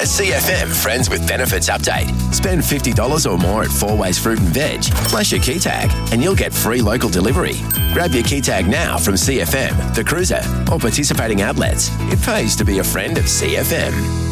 CFM Friends with Benefits update. Spend $50 or more at 4Ways Fruit and Veg, flash your key tag, and you'll get free local delivery. Grab your key tag now from CFM, The Cruiser, or participating outlets. It pays to be a friend of CFM.